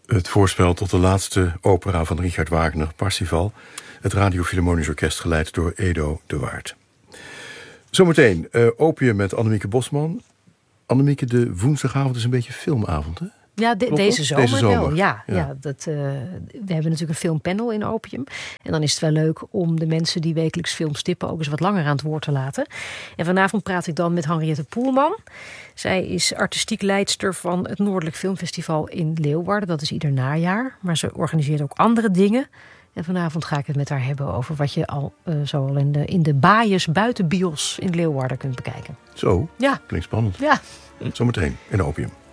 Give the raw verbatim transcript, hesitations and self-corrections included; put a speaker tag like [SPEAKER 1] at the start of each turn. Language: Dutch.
[SPEAKER 1] Het voorspel tot de laatste opera van Richard Wagner, Parsifal. Het Radio Philharmonisch Orkest geleid door Edo de Waard. Zometeen uh, Opium met Annemieke Bosman. Annemieke, de woensdagavond is een beetje filmavond, hè?
[SPEAKER 2] Ja, de, deze, zomer
[SPEAKER 1] deze zomer
[SPEAKER 2] wel. Ja,
[SPEAKER 1] ja.
[SPEAKER 2] ja, dat, uh, we hebben natuurlijk een filmpanel in Opium. En dan is het wel leuk om de mensen die wekelijks films tippen ook eens wat langer aan het woord te laten. En vanavond praat ik dan met Henriette Poelman. Zij is artistiek leidster van het Noordelijk Filmfestival in Leeuwarden. Dat is ieder najaar. Maar ze organiseert ook andere dingen. En vanavond ga ik het met haar hebben over wat je al uh, zo al in de, in de baaiers buiten bios in Leeuwarden kunt bekijken.
[SPEAKER 1] Zo,
[SPEAKER 2] ja.
[SPEAKER 1] Klinkt spannend.
[SPEAKER 2] Ja.
[SPEAKER 1] Zometeen in Opium.